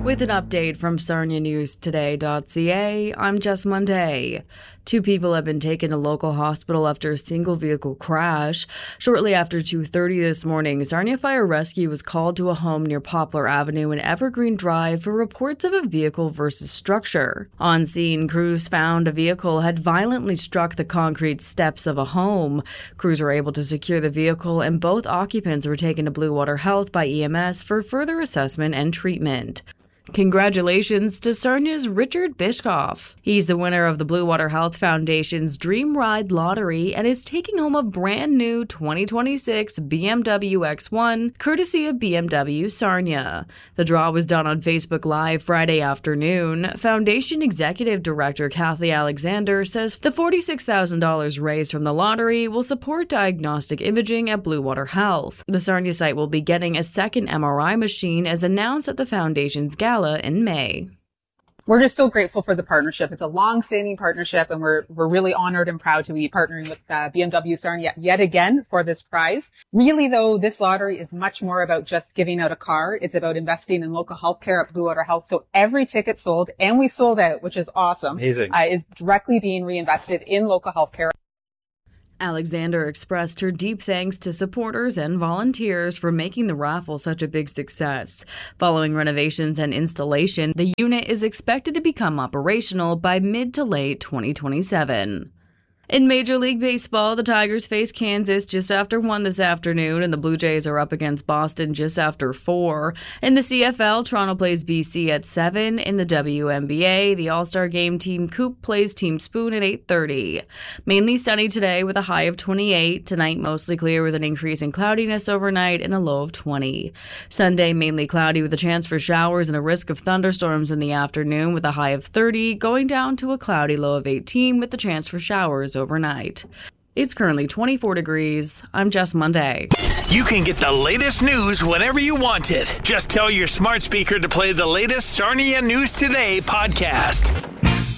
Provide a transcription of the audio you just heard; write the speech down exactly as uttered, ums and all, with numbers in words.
With an update from Sarnia News Today dot C A, I'm Jess Monday. Two people have been taken to local hospital after a single vehicle crash. Shortly after two thirty this morning, Sarnia Fire Rescue was called to a home near Poplar Avenue and Evergreen Drive for reports of a vehicle versus structure. On scene, crews found a vehicle had violently struck the concrete steps of a home. Crews were able to secure the vehicle, and both occupants were taken to Blue Water Health by E M S for further assessment and treatment. Congratulations to Sarnia's Richard Bishkoff. He's the winner of the Blue Water Health Foundation's Dream Ride Lottery and is taking home a brand new twenty twenty-six B M W X one, courtesy of B M W Sarnia. The draw was done on Facebook Live Friday afternoon. Foundation Executive Director Kathy Alexander says the forty-six thousand dollars raised from the lottery will support diagnostic imaging at Blue Water Health. The Sarnia site will be getting a second M R I machine as announced at the Foundation's gala in May. We're just so grateful for the partnership. It's a long-standing partnership, and we're we're really honored and proud to be partnering with uh, B M W Sarnia yet again for this prize. Really, though, this lottery is much more about just giving out a car. It's about investing in local healthcare at Blue Water Health. So every ticket sold, and we sold out, which is awesome, Amazing. Uh, is directly being reinvested in local healthcare. Alexander expressed her deep thanks to supporters and volunteers for making the raffle such a big success. Following renovations and installation, the unit is expected to become operational by mid to late twenty twenty-seven. In Major League Baseball, the Tigers face Kansas just after one this afternoon, and the Blue Jays are up against Boston just after four. In the C F L, Toronto plays B C at seven. In the W N B A, the All-Star Game Team Coop plays Team Spoon at eight thirty. Mainly sunny today with a high of twenty-eight. Tonight, mostly clear with an increase in cloudiness overnight and a low of twenty. Sunday, mainly cloudy with a chance for showers and a risk of thunderstorms in the afternoon with a high of thirty, going down to a cloudy low of eighteen with the chance for showers overnight. It's currently twenty-four degrees. I'm Jess Monday. You can get the latest news whenever you want it. Just tell your smart speaker to play the latest Sarnia News Today podcast.